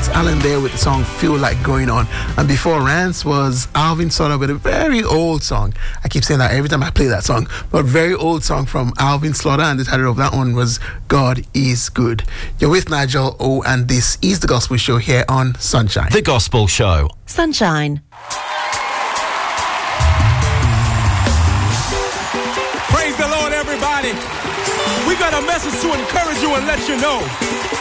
It's Alan there with the song Feel Like Going On. And before Rance was Alvin Slaughter with a very old song. I keep saying that every time I play that song. But very old song from Alvin Slaughter, and the title of that one was God Is Good. You're with Nigel O, and this is The Gospel Show here on Sunshine. The Gospel Show. Sunshine. Praise the Lord, everybody. We got a message to encourage you and let you know